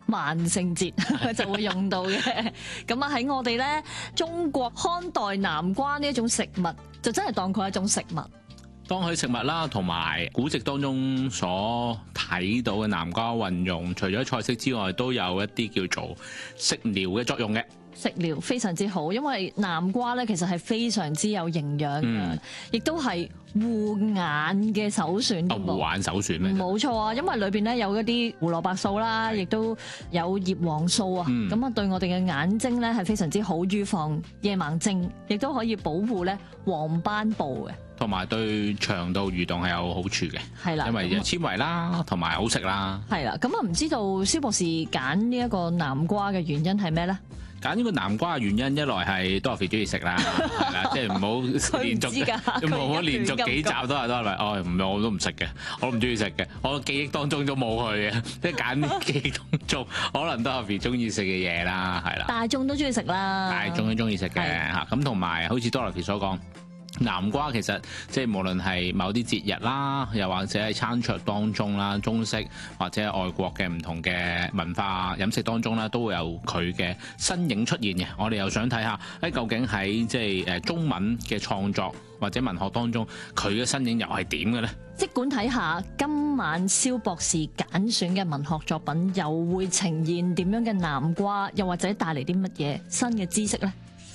萬聖節就會用到嘅。咁啊喺我哋咧中國看待南瓜呢一種食物，就真係當佢係一種食物。 當佢食物啦，同埋古籍當中所睇到嘅南瓜運用，除咗菜式之外，都有一啲叫做食療嘅作用嘅。 食療非常之好，因為南瓜咧其實係非常之有營養嘅，亦都係護眼嘅首選。 護眼首選咩？ 冇錯啊，因為裏邊咧有一啲胡蘿蔔素啦，亦都有葉黃素啊，咁啊對我哋嘅眼睛咧係非常之好，預防夜盲症，亦都可以保護咧黃斑部嘅。 同埋對腸道蠕動係有好處嘅， 係啦， 因為有纖維啦，同埋好食啦。 係啦，咁啊唔知道蕭博士揀呢一個南瓜嘅原因係咩咧？ 揀呢個南瓜嘅原因，一來係 Dorothy 中意食啦，係啦，即係唔好連續，唔好連續幾集都係哦，唔係我都唔食嘅，我都唔中意食嘅，我記憶當中都冇佢嘅，即係揀記憶當中可能 Dorothy 中意食嘅嘢啦，係啦。 大眾都中意食啦， 大眾都中意食嘅嚇，咁同埋好似 Dorothy 所講。南瓜其實即係無論係某啲節日啦，又或者係餐桌當中啦，中式或者係外國嘅唔同嘅文化飲食當中啦，都會有佢嘅身影出現嘅。我哋又想睇下，究竟喺即係中文嘅創作或者文學當中，佢嘅身影又係點嘅咧？ 即管睇下今晚蕭博士揀選嘅文學作品，又會呈現點樣嘅南瓜，又或者帶嚟啲乜嘢新嘅知識咧？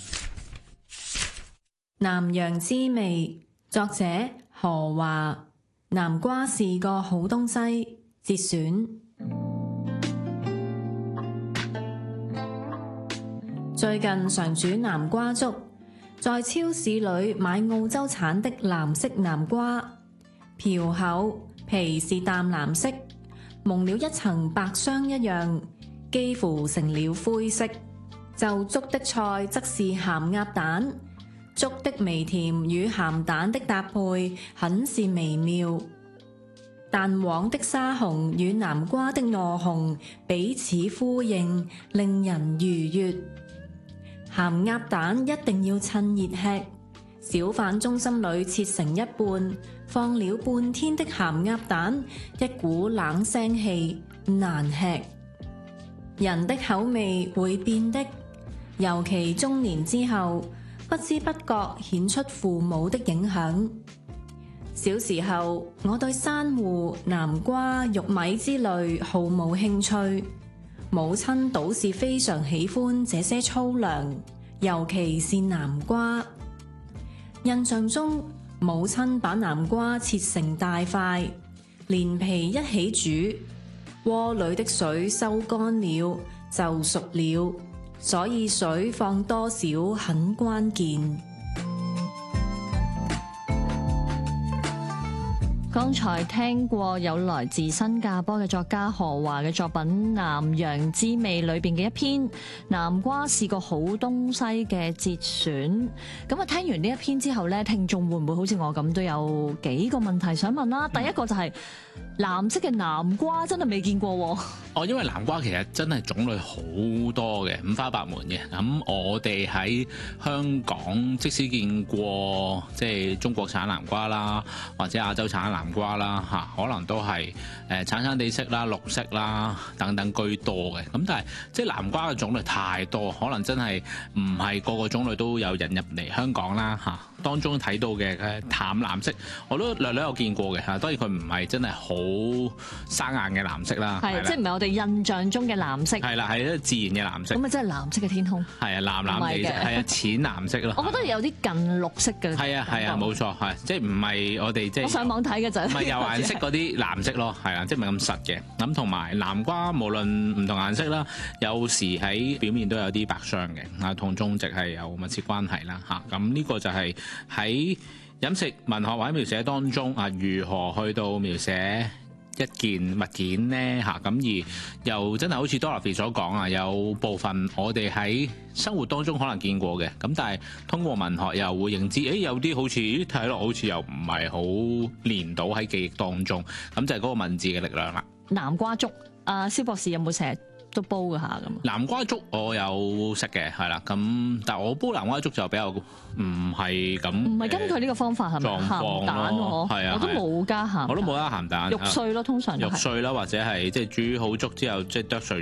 南洋滋味，作者何華。南瓜是個好東西，節選。最近常煮南瓜粥，在超市裏買澳洲產的藍色南瓜，瓢厚，皮是淡藍色，蒙了一層白霜一樣，幾乎成了灰色。就粥的菜則是鹹鴨蛋。粥的微甜與鹹蛋的搭配很是微妙，蛋黃的沙紅與南瓜的糯紅彼此呼應，令人愉悅。鹹鴨蛋一定要趁熱吃，小販中心裏切成一半，放了半天的鹹鴨蛋，一股冷腥氣，難吃。人的口味會變的，尤其中年之後，不知不覺顯出父母的影響。小時候，我對珊瑚、南瓜、玉米之類毫無興趣，母親倒是非常喜歡這些粗糧，尤其是南瓜。印象中，母親把南瓜切成大塊，連皮一起煮，鍋裏的水收乾了就熟了。所以水放多少很關鍵。 剛才聽過有來自新加坡嘅作家何華嘅作品《南洋滋味》裏邊嘅一篇南瓜是個好東西嘅節選。咁啊，聽完呢一篇之後咧，聽眾會唔會好似我咁都有幾個問題想問啦？第一個就係藍色嘅南瓜真係未見過喎。 哦，因為南瓜其實真係種類好多嘅，五花八門嘅。咁我哋喺香港即使見過即係中國產南瓜啦，或者亞洲產南瓜啦嚇，可能都係橙橙地色啦、綠色啦等等居多嘅。咁但係即係南瓜嘅種類太多，可能真係唔係個個種類都有引入嚟香港啦嚇。當中睇到嘅淡藍色，我都略略有見過嘅嚇。當然佢唔係真係好生硬嘅藍色啦， 係即係唔係我哋印象中嘅藍色。 係啦，係一個自然嘅藍色。 咁啊，真係藍色嘅天空。 係啊，藍藍地，係啊，淺藍色咯。 我覺得有啲近綠色嘅。係啊，係啊，冇錯，係即係唔係我哋即係。 我上網睇嘅就係。 唔係油顏色嗰啲藍色咯，係啊，即係唔係咁實嘅。咁同埋南瓜無論唔同顏色啦，有時喺表面都有啲白霜嘅，啊，同種植係有密切關係啦嚇。咁呢個就係喺飲食文學或者描寫當中啊，如何去到描寫一件物件呢？嚇，咁而又真係好似 Dorothy 所講啊，有部分我哋喺生活當中可能見過嘅，咁但係通過文學又會認知，有啲好似睇落好似又唔係好連到喺記憶當中，咁就係嗰個文字嘅力量啦。 南瓜粥，蕭博士有冇成日都煲嘅下咁？ 南瓜粥我有食嘅，係啦，咁但係我煲南瓜粥就比較唔係咁，唔係根據呢個方法係咪？鹹蛋喎， 係啊， 我都冇加鹹蛋， 我都冇加鹹蛋， 肉碎咯，通常肉碎啦，或者係即係煮好粥之後即係剁碎